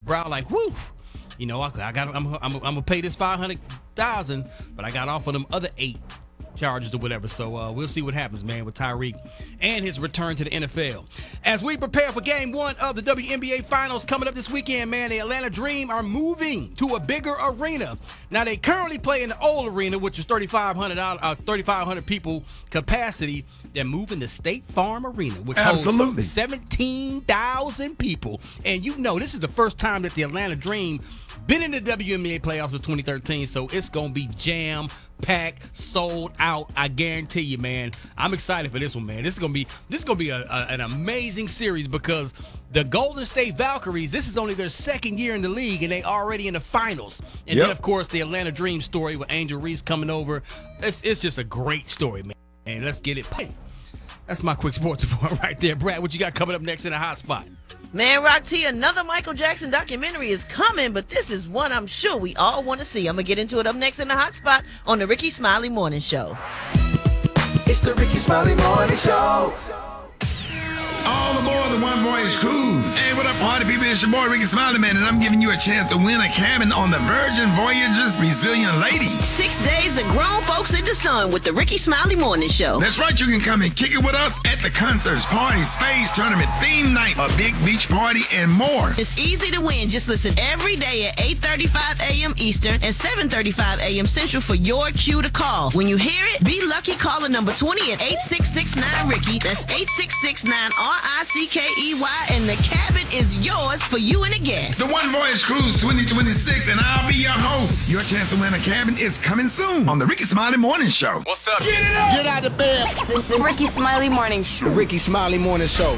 brow like, whoo. You know, I'm gonna pay this $500,000, but I got off of them other 8 charges or whatever. So we'll see what happens, man, with Tyreek and his return to the NFL. As we prepare for Game 1 of the WNBA Finals coming up this weekend, man, the Atlanta Dream are moving to a bigger arena. Now, they currently play in the old arena, which is 3,500 people capacity. They're moving to State Farm Arena, which holds 17,000 people. And you know, this is the first time that the Atlanta Dream been in the WNBA playoffs since 2013, so it's going to be jam-packed, sold out. I guarantee you, man. I'm excited for this one, man. This is going to be an amazing series because the Golden State Valkyries, this is only their second year in the league, and they already in the finals. And then, of course, the Atlanta Dream story with Angel Reese coming over. It's just a great story, man. And let's get it. That's my quick sports report right there. Brad, what you got coming up next in the hot spot? Man, Rock T, another Michael Jackson documentary is coming, but this is one I'm sure we all want to see. I'm going to get into it up next in the hot spot on the Ricky Smiley Morning Show. It's the Ricky Smiley Morning Show. All aboard the One Voyage Cruise. Hey, what up, party people? It's your boy, Ricky Smiley Man, and I'm giving you a chance to win a cabin on the Virgin Voyages Resilient Lady. 6 days of grown folks in the sun with the Ricky Smiley Morning Show. That's right. You can come and kick it with us at the concerts, parties, spades, tournament, theme night, a big beach party, and more. It's easy to win. Just listen every day at 8:35 a.m. Eastern and 7:35 a.m. Central for your cue to call. When you hear it, be lucky. Call the number 20 at 8669-RICKY. That's 8669-RICKEY, and the cabin is yours for you and a guest. The One Voyage Cruise 2026, and I'll be your host. Your chance to win a cabin is coming soon on the Ricky Smiley Morning Show. What's up? Get it up! Get out of bed. The Ricky Smiley Morning Show. The Ricky Smiley Morning Show.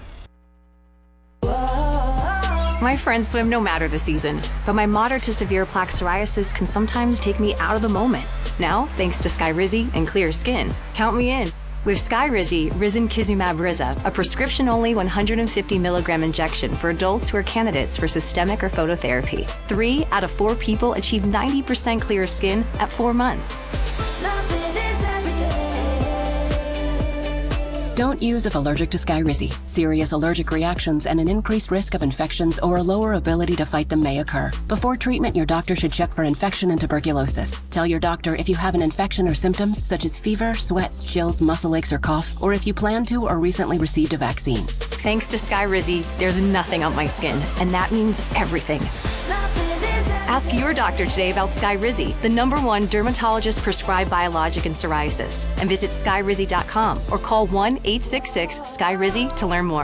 My friends swim no matter the season, but my moderate to severe plaque psoriasis can sometimes take me out of the moment. Now, thanks to Skyrizi and clear skin, count me in. With Skyrizi, Risankizumab Riza, a prescription-only 150 milligram injection for adults who are candidates for systemic or phototherapy. 3 out of 4 people achieve 90% clear skin at 4 months. Don't use if allergic to Skyrizi. Serious allergic reactions and an increased risk of infections or a lower ability to fight them may occur. Before treatment, your doctor should check for infection and tuberculosis. Tell your doctor if you have an infection or symptoms such as fever, sweats, chills, muscle aches, or cough, or if you plan to or recently received a vaccine. Thanks to Skyrizi, there's nothing on my skin, and that means everything. Ask your doctor today about Skyrizi, the #1 dermatologist-prescribed biologic in psoriasis, and visit skyrizi.com or call 1-866-SKYRIZI to learn more.